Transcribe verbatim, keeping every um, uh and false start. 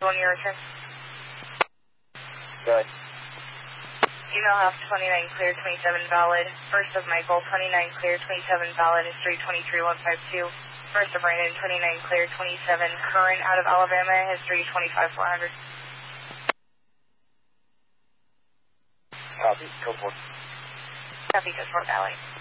One year return. Good. Email half twenty-nine clear, twenty-seven valid. First of Michael, twenty-nine clear, twenty-seven valid, history twenty-three one five two. First of Brandon, twenty-nine clear, twenty-seven, current out of Alabama, history twenty-five four hundred. Copy, go for it. Copy, Fort Valley.